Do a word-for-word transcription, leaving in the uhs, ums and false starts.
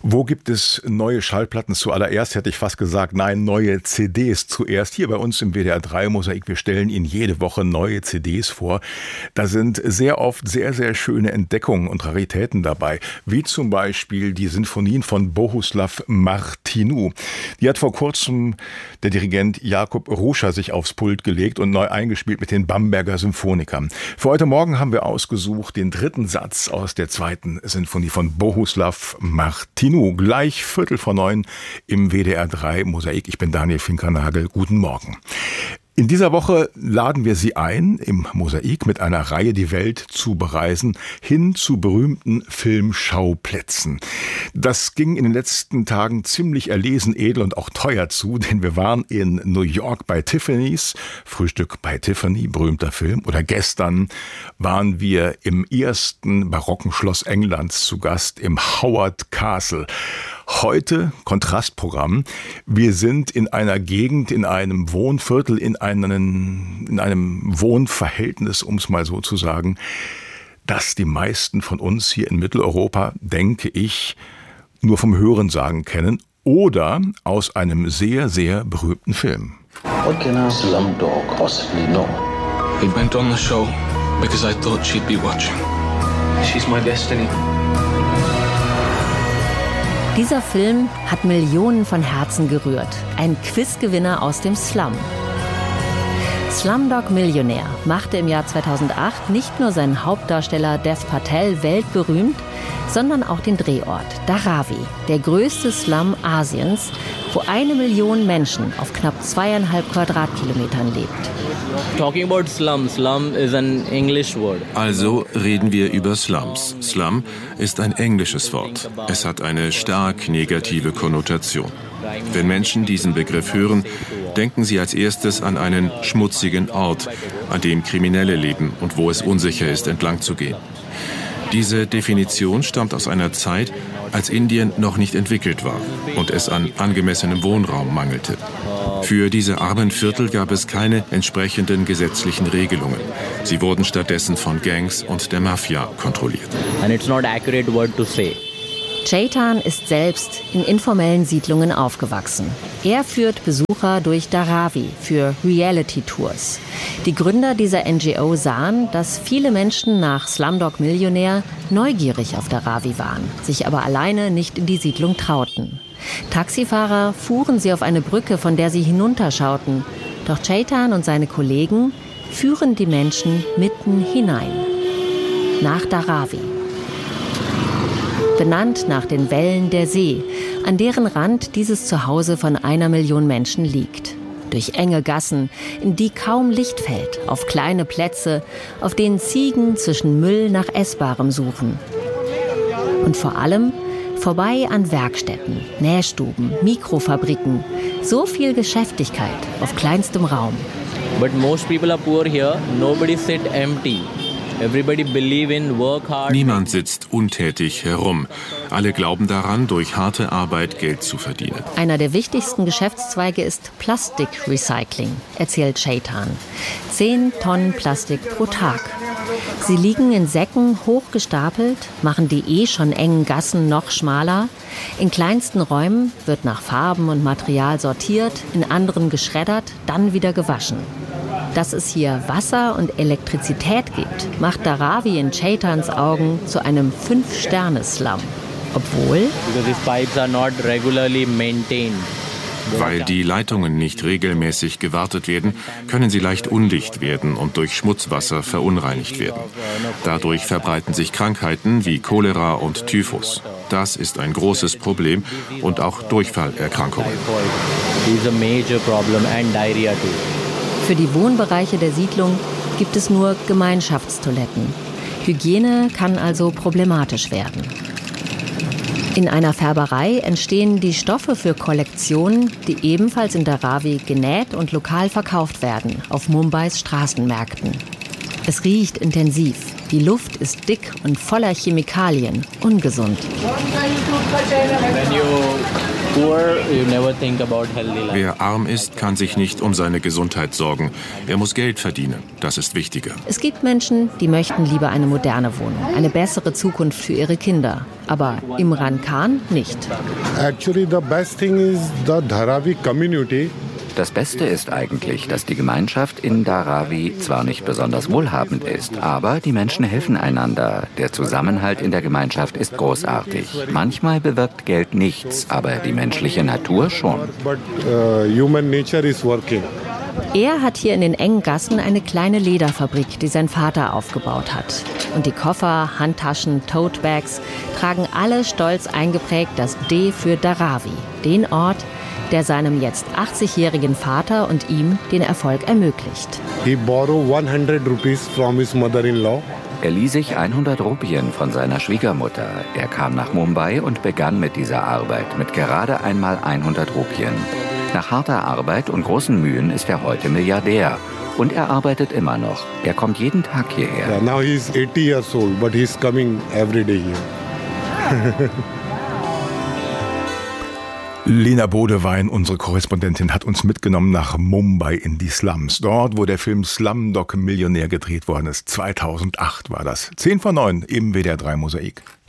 Wo gibt es neue Schallplatten? Zuallererst hätte ich fast gesagt, nein, neue C Ds zuerst. Hier bei uns im W D R drei Mosaik, wir stellen Ihnen jede Woche neue C Ds vor. Da sind sehr oft sehr, sehr schöne Entdeckungen und Raritäten dabei. Wie zum Beispiel die Sinfonien von Bohuslav Martinu. Die hat vor kurzem der Dirigent Jakub Ruscha sich aufs Pult gelegt und neu eingespielt mit den Bamberger Symphonikern. Für heute Morgen haben wir ausgesucht den dritten Satz aus der zweiten Sinfonie von Bohuslav Martinu. Gleich Viertel vor neun im W D R drei Mosaik. Ich bin Daniel Finkernagel. Guten Morgen. In dieser Woche laden wir Sie ein, im Mosaik mit einer Reihe die Welt zu bereisen, hin zu berühmten Filmschauplätzen. Das ging in den letzten Tagen ziemlich erlesen, edel und auch teuer zu, denn wir waren in New York bei Tiffany's, Frühstück bei Tiffany, berühmter Film. Oder gestern waren wir im ersten barocken Schloss Englands zu Gast, im Howard Castle. Heute Kontrastprogramm. Wir sind in einer Gegend, in einem Wohnviertel, in einem, in einem Wohnverhältnis, um es mal so zu sagen, das die meisten von uns hier in Mitteleuropa, denke ich, nur vom Hörensagen kennen oder aus einem sehr, sehr berühmten Film. What can our Slumdog possibly know? We went on the show because I thought she'd be watching. She's my destiny. Dieser Film hat Millionen von Herzen gerührt. Ein Quizgewinner aus dem Slum. Slumdog Millionär machte im Jahr zweitausendacht nicht nur seinen Hauptdarsteller Dev Patel weltberühmt, sondern auch den Drehort Dharavi, der größte Slum Asiens, wo eine Million Menschen auf knapp zweieinhalb Quadratkilometern lebt. Talking about slum, slum is an English word. Also reden wir über Slums. Slum ist ein englisches Wort. Es hat eine stark negative Konnotation. Wenn Menschen diesen Begriff hören, denken sie als erstes an einen schmutzigen Ort, an dem Kriminelle leben und wo es unsicher ist, entlang zu gehen. Diese Definition stammt aus einer Zeit, als Indien noch nicht entwickelt war und es an angemessenem Wohnraum mangelte. Für diese armen Viertel gab es keine entsprechenden gesetzlichen Regelungen. Sie wurden stattdessen von Gangs und der Mafia kontrolliert. And it's not accurate word to say. Chetan ist selbst in informellen Siedlungen aufgewachsen. Er führt Besucher durch Dharavi für Reality-Tours. Die Gründer dieser N G O sahen, dass viele Menschen nach Slumdog Millionär neugierig auf Dharavi waren, sich aber alleine nicht in die Siedlung trauten. Taxifahrer fuhren sie auf eine Brücke, von der sie hinunterschauten. Doch Chetan und seine Kollegen führen die Menschen mitten hinein. Nach Dharavi. Benannt nach den Wellen der See, an deren Rand dieses Zuhause von einer Million Menschen liegt. Durch enge Gassen, in die kaum Licht fällt, auf kleine Plätze, auf denen Ziegen zwischen Müll nach Essbarem suchen. Und vor allem vorbei an Werkstätten, Nähstuben, Mikrofabriken. So viel Geschäftigkeit auf kleinstem Raum. But most people are poor here. Nobody sit empty. Everybody believe in work hard. Niemand sitzt untätig herum. Alle glauben daran, durch harte Arbeit Geld zu verdienen. Einer der wichtigsten Geschäftszweige ist Plastikrecycling, erzählt Chetan. Zehn Tonnen Plastik pro Tag. Sie liegen in Säcken hochgestapelt, machen die eh schon engen Gassen noch schmaler. In kleinsten Räumen wird nach Farben und Material sortiert, in anderen geschreddert, dann wieder gewaschen. Dass es hier Wasser und Elektrizität gibt, macht Dharavi in Chetans Augen zu einem Fünf-Sterne-Slum. Obwohl, Because these pipes are not regularly maintained. Weil die Leitungen nicht regelmäßig gewartet werden, können sie leicht undicht werden und durch Schmutzwasser verunreinigt werden. Dadurch verbreiten sich Krankheiten wie Cholera und Typhus. Das ist ein großes Problem und auch Durchfallerkrankungen. Is a major problem and diarrhea too. für die Wohnbereiche der Siedlung gibt es nur Gemeinschaftstoiletten. Hygiene kann also problematisch werden. In einer Färberei entstehen die Stoffe für Kollektionen, die ebenfalls in Dharavi genäht und lokal verkauft werden, auf Mumbais Straßenmärkten. Es riecht intensiv. Die Luft ist dick und voller Chemikalien. Ungesund. Wer arm ist, kann sich nicht um seine Gesundheit sorgen. Er muss Geld verdienen. Das ist wichtiger. Es gibt Menschen, die möchten lieber eine moderne Wohnung, eine bessere Zukunft für ihre Kinder. aber Imran Khan nicht. Actually, the best thing is the Dharavi community. Das Beste ist eigentlich, dass die Gemeinschaft in Dharavi zwar nicht besonders wohlhabend ist, aber die Menschen helfen einander. Der Zusammenhalt in der Gemeinschaft ist großartig. Manchmal bewirkt Geld nichts, aber die menschliche Natur schon. But uh, human nature is working. Er hat hier in den engen Gassen eine kleine Lederfabrik, die sein Vater aufgebaut hat. Und die Koffer, Handtaschen, Totebags tragen alle stolz eingeprägt das D für Dharavi, den Ort, der seinem jetzt achtzigjährigen Vater und ihm den Erfolg ermöglicht. He borrowed hundred rupees from his mother-in-law. Er lieh sich hundert Rupien von seiner Schwiegermutter. Er kam nach Mumbai und begann mit dieser Arbeit mit gerade einmal hundert Rupien. Nach harter Arbeit und großen Mühen ist er heute Milliardär. Und er arbeitet immer noch. Er kommt jeden Tag hierher. Yeah, now he is eighty years old, but he is coming every day here. Lena Bodewein, unsere Korrespondentin, hat uns mitgenommen nach Mumbai in die Slums. Dort, wo der Film Slumdog Millionär gedreht worden ist. zweitausendacht war das. zehn vor neun im W D R drei Mosaik.